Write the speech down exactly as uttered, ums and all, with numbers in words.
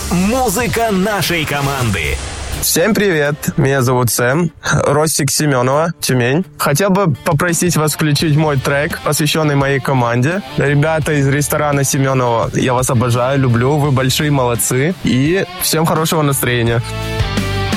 Музыка нашей команды. Всем привет, меня зовут Сэм, Ростик Семенова, Тюмень. Хотел бы попросить вас включить мой трек, посвященный моей команде. Ребята из ресторана Семенова, я вас обожаю, люблю, вы большие молодцы. И всем хорошего настроения.